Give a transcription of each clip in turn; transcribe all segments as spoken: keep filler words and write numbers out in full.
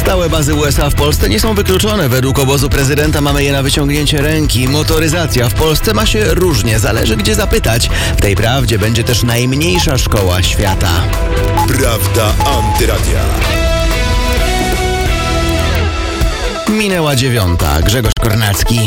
Stałe bazy U S A w Polsce nie są wykluczone. Według obozu prezydenta mamy je na wyciągnięcie ręki. Motoryzacja w Polsce ma się różnie, zależy gdzie zapytać. W tej prawdzie będzie też najmniejsza szkoła świata. Prawda Antyradia. Minęła dziewiąta. Grzegorz Kornacki.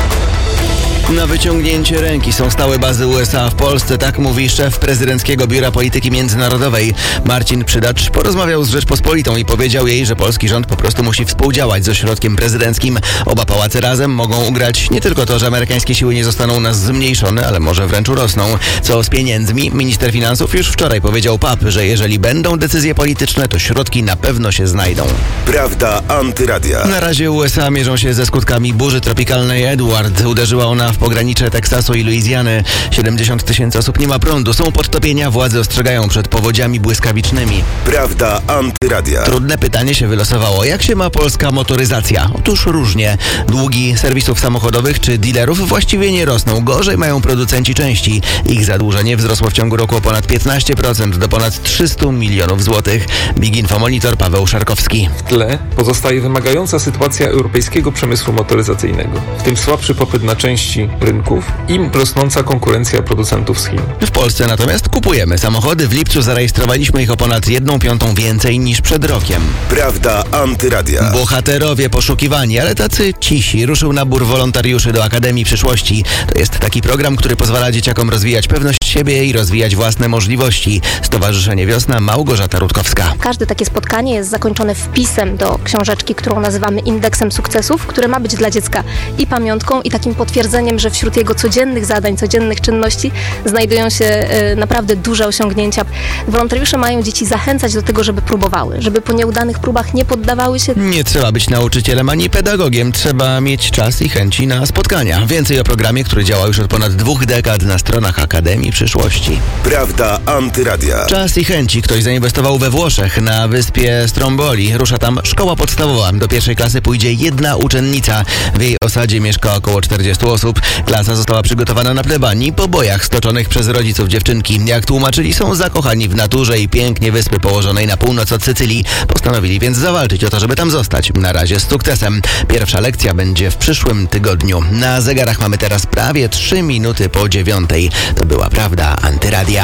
Na wyciągnięcie ręki są stałe bazy U S A w Polsce, tak mówi szef Prezydenckiego Biura Polityki Międzynarodowej. Marcin Przydacz porozmawiał z Rzeczpospolitą i powiedział jej, że polski rząd po prostu musi współdziałać z ośrodkiem prezydenckim. Oba pałace razem mogą ugrać nie tylko to, że amerykańskie siły nie zostaną u nas zmniejszone, ale może wręcz urosną. Co z pieniędzmi? Minister finansów już wczoraj powiedział P A P, że jeżeli będą decyzje polityczne, to środki na pewno się znajdą. Prawda Antyradia. Na razie U S A mierzą się ze skutkami burzy tropikalnej Edward. Uderzyła ona w pogranicze Teksasu i Luizjany. siedemdziesiąt tysięcy osób nie ma prądu. Są podtopienia, władze ostrzegają przed powodziami błyskawicznymi. Prawda Antyradia. Trudne pytanie się wylosowało. Jak się ma polska motoryzacja? Otóż różnie. Długi serwisów samochodowych czy dealerów właściwie nie rosną. Gorzej mają producenci części. Ich zadłużenie wzrosło w ciągu roku o ponad piętnaście procent do ponad trzysta milionów złotych. Big Info Monitor Paweł Szarkowski. W tle pozostaje wymagająca sytuacja europejskiego przemysłu motoryzacyjnego, w tym słabszy popyt na części rynków i rosnąca konkurencja producentów z Chin. W Polsce natomiast kupujemy samochody. W lipcu zarejestrowaliśmy ich o ponad jedną piątą więcej niż przed rokiem. Prawda Antyradia. Bohaterowie poszukiwani, ale tacy cisi. Ruszył nabór wolontariuszy do Akademii Przyszłości. To jest taki program, który pozwala dzieciakom rozwijać pewność siebie i rozwijać własne możliwości. Stowarzyszenie Wiosna, Małgorzata Rutkowska. Każde takie spotkanie jest zakończone wpisem do książeczki, którą nazywamy indeksem sukcesów, które ma być dla dziecka i pamiątką, i takim potwierdzeniem, że wśród jego codziennych zadań, codziennych czynności znajdują się e, naprawdę duże osiągnięcia. Wolontariusze mają dzieci zachęcać do tego, żeby próbowały, żeby po nieudanych próbach nie poddawały się. Nie trzeba być nauczycielem ani pedagogiem, trzeba mieć czas i chęci na spotkania. Więcej o programie, który działa już od ponad dwóch dekad na stronach Akademii Przyszłości. Prawda Antyradia. Czas i chęci. Ktoś zainwestował we Włoszech, na wyspie Stromboli. Rusza tam szkoła podstawowa. Do pierwszej klasy pójdzie jedna uczennica. W jej osadzie mieszka około czterdzieści osób. Klasa została przygotowana na plebanii po bojach stoczonych przez rodziców dziewczynki. Jak tłumaczyli, są zakochani w naturze i pięknie wyspy położonej na północ od Sycylii. Postanowili więc zawalczyć o to, żeby tam zostać. Na razie z sukcesem. Pierwsza lekcja będzie w przyszłym tygodniu. Na zegarach mamy teraz prawie trzy minuty po dziewiątej. To była Prawda Antyradia.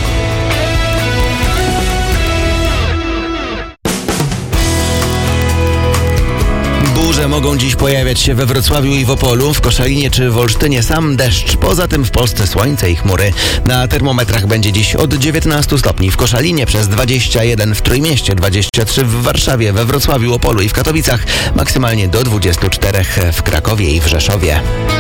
Burze mogą dziś pojawiać się we Wrocławiu i w Opolu, w Koszalinie czy w Olsztynie sam deszcz. Poza tym w Polsce słońce i chmury. Na termometrach będzie dziś od dziewiętnastu stopni w Koszalinie, przez dwadzieścia jeden w Trójmieście, dwadzieścia trzy w Warszawie, we Wrocławiu, Opolu i w Katowicach, maksymalnie do dwudziestu czterech w Krakowie i w Rzeszowie.